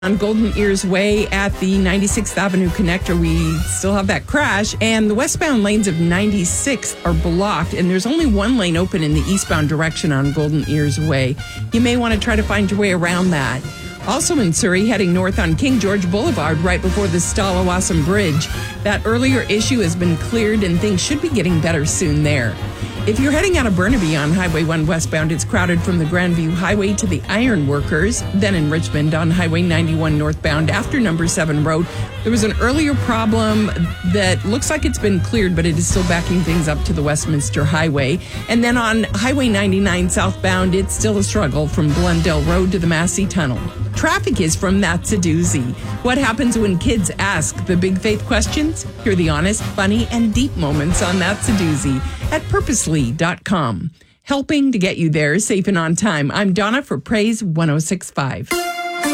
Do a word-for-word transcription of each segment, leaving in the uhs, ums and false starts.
On Golden Ears Way at the ninety-sixth Avenue connector, we still have that crash, and the westbound lanes of ninety-six are blocked, and there's only one lane open in the eastbound direction on Golden Ears Way. You may want to try to find your way around that. Also in Surrey, heading north on King George Boulevard right before the Stalawassam Bridge. That earlier issue has been cleared, and things should be getting better soon there. If you're heading out of Burnaby on Highway one westbound, it's crowded from the Grandview Highway to the Iron Workers. Then in Richmond on Highway ninety-one northbound after Number seven Road, there was an earlier problem that looks like it's been cleared, but it is still backing things up to the Westminster Highway. And then on Highway ninety-nine southbound, it's still a struggle from Glendale Road to the Massey Tunnel. Traffic is from That's a Doozy. What happens when kids ask the big faith questions? Hear the honest, funny, and deep moments on That's a Doozy at purposely dot com. Helping to get you there safe and on time. I'm Donna for Praise one oh six point five.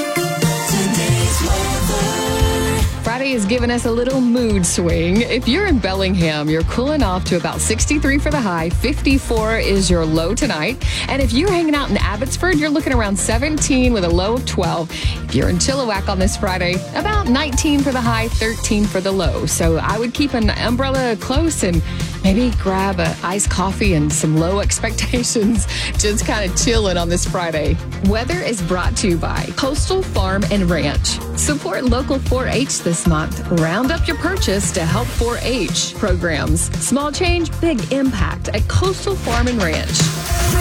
Friday has given us a little mood swing. If you're in Bellingham, you're cooling off to about sixty-three for the high, fifty-four is your low tonight. And if you're hanging out in Abbotsford, you're looking around seventeen with a low of twelve. If you're in Chilliwack on this Friday, about nineteen for the high, thirteen for the low. So I would keep an umbrella close and maybe grab an iced coffee and some low expectations. Just kind of chilling on this Friday. Weather is brought to you by Coastal Farm and Ranch. Support local four H this month. Round up your purchase to help four H programs. Small change, big impact at Coastal Farm and Ranch.